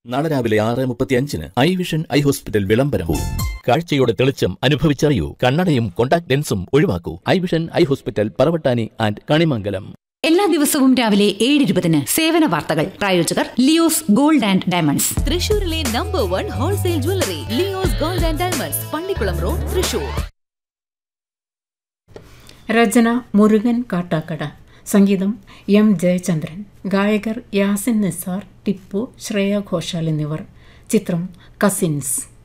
നാളെ രാവിലെ 6:35 I vision eye hospital വിളംബരവും. കാഴ്ചയുടെ തെളിച്ചം അനുഭവിച്ചറിയൂ. കണ്ണടയും contact ലെൻസും ഒഴിവാക്കൂ. I vision eye hospital, Paravattani and Kanimangalam. എല്ലാ ദിവസവും രാവിലെ 7:20 സേവന വാർത്തകൾ. പ്രായോജകർ ലിയോസ് ഗോൾഡ് ആൻഡ് ഡയമണ്ട്സ്, തൃശൂരിലെ number 1 wholesale jewellery Leo's gold and diamonds, Pallikkulam road, Thrissur. രചന മുരുകൻ കാട്ടാക്കട, സംഗീതം എം ജയചന്ദ്രൻ, ഗായകർ യാസിൻ നിസാർ, ടിപ്പു, ശ്രേയ ഘോഷാൽ എന്നിവർ. ചിത്രം കസിൻസ്.